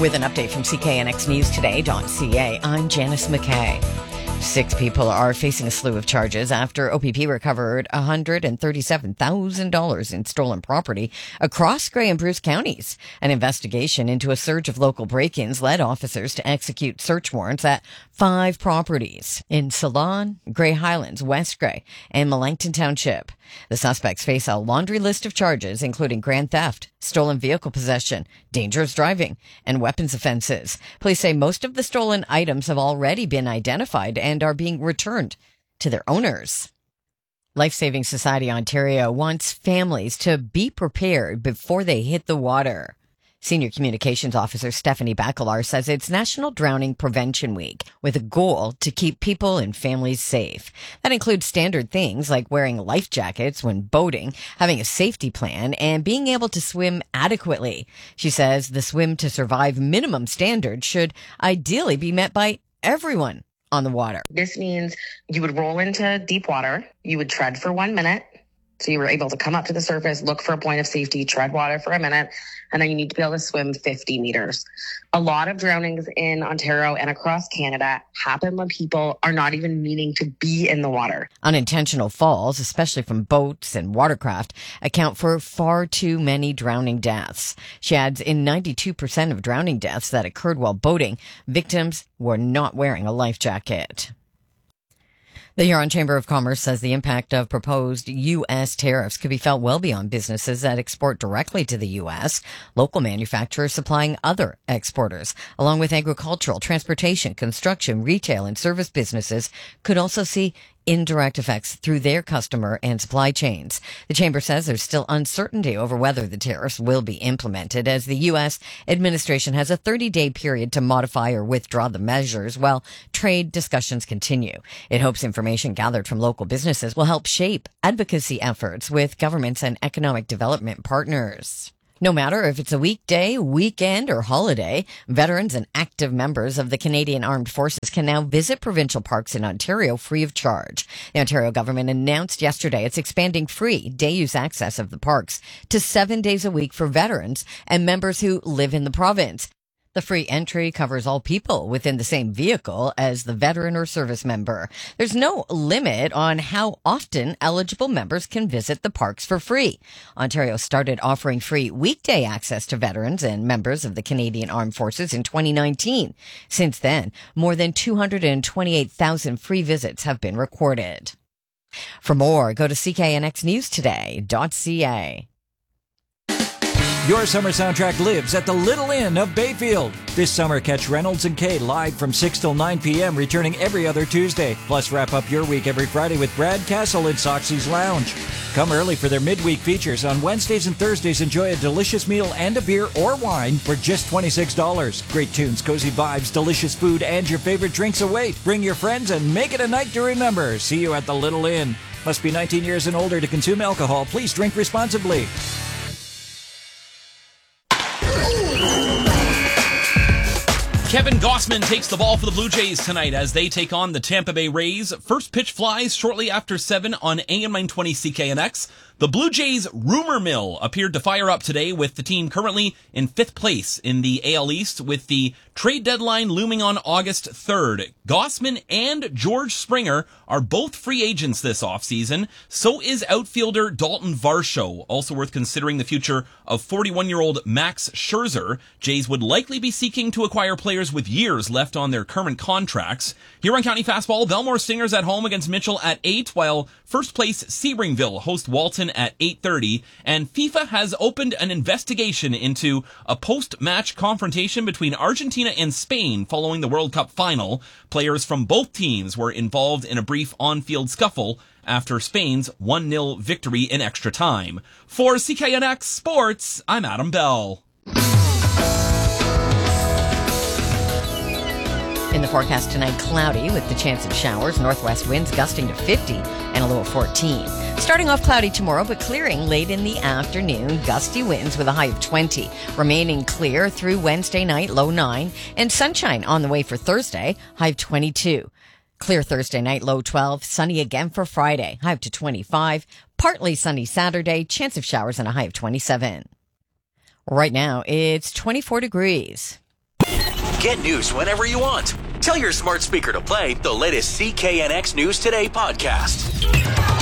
With an update from CKNXNewsToday.ca, I'm Janice McKay. 6 people are facing a slew of charges after OPP recovered $137,000 in stolen property across Grey and Bruce counties. An investigation into a surge of local break-ins led officers to execute search warrants at 5 properties in Ceylon, Grey Highlands, West Grey, and Melancton Township. The suspects face a laundry list of charges, including grand theft, stolen vehicle possession, dangerous driving, and weapons offenses. Police say most of the stolen items have already been identified and are being returned to their owners. Life Saving Society Ontario wants families to be prepared before they hit the water. Senior Communications Officer Stephanie Bacalar says it's National Drowning Prevention Week with a goal to keep people and families safe. That includes standard things like wearing life jackets when boating, having a safety plan, and being able to swim adequately. She says the swim to survive minimum standard should ideally be met by everyone on the water. This means you would roll into deep water, you would tread for 1 minute, so you were able to come up to the surface, look for a point of safety, tread water for a minute, and then you need to be able to swim 50 meters. A lot of drownings in Ontario and across Canada happen when people are not even meaning to be in the water. Unintentional falls, especially from boats and watercraft, account for far too many drowning deaths. She adds in 92% of drowning deaths that occurred while boating, victims were not wearing a life jacket. The Huron Chamber of Commerce says the impact of proposed U.S. tariffs could be felt well beyond businesses that export directly to the U.S., local manufacturers supplying other exporters, along with agricultural, transportation, construction, retail, and service businesses could also see indirect effects through their customer and supply chains. The Chamber says there's still uncertainty over whether the tariffs will be implemented, as the U.S. administration has a 30-day period to modify or withdraw the measures while trade discussions continue. It hopes information gathered from local businesses will help shape advocacy efforts with governments and economic development partners. No matter if it's a weekday, weekend, or holiday, veterans and active members of the Canadian Armed Forces can now visit provincial parks in Ontario free of charge. The Ontario government announced yesterday it's expanding free day-use access of the parks to 7 days a week for veterans and members who live in the province. The free entry covers all people within the same vehicle as the veteran or service member. There's no limit on how often eligible members can visit the parks for free. Ontario started offering free weekday access to veterans and members of the Canadian Armed Forces in 2019. Since then, more than 228,000 free visits have been recorded. For more, go to cknxnewstoday.ca. Your summer soundtrack lives at the Little Inn of Bayfield. This summer, catch Reynolds and Kay live from 6 till 9 p.m., returning every other Tuesday. Plus, wrap up your week every Friday with Brad Castle in Soxy's Lounge. Come early for their midweek features. On Wednesdays and Thursdays, enjoy a delicious meal and a beer or wine for just $26. Great tunes, cozy vibes, delicious food, and your favorite drinks await. Bring your friends and make it a night to remember. See you at the Little Inn. Must be 19 years and older to consume alcohol. Please drink responsibly. Kevin Gausman takes the ball for the Blue Jays tonight as they take on the Tampa Bay Rays. First pitch flies shortly after 7 on AM 920 CKNX. The Blue Jays' rumor mill appeared to fire up today, with the team currently in 5th place in the AL East, with the trade deadline looming on August 3rd. Gausman and George Springer are both free agents this offseason. So is outfielder Dalton Varsho, also worth considering the future of 41-year-old Max Scherzer. Jays would likely be seeking to acquire players with years left on their current contracts. Huron County Fastball, Belmore Stingers at home against Mitchell at 8, while first place Sebringville host Walton at 8:30, and FIFA has opened an investigation into a post-match confrontation between Argentina and Spain following the World Cup final. Players from both teams were involved in a brief on-field scuffle after Spain's 1-0 victory in extra time. For CKNX Sports, I'm Adam Bell. In the forecast tonight, cloudy with the chance of showers, northwest winds gusting to 50 and a low of 14. Starting off cloudy tomorrow, but clearing late in the afternoon, gusty winds with a high of 20. Remaining clear through Wednesday night, low 9, and sunshine on the way for Thursday, high of 22. Clear Thursday night, low 12. Sunny again for Friday, high up to 25. Partly sunny Saturday, chance of showers and a high of 27. Right now, it's 24 degrees. Get news whenever you want. Tell your smart speaker to play the latest CKNX News Today podcast.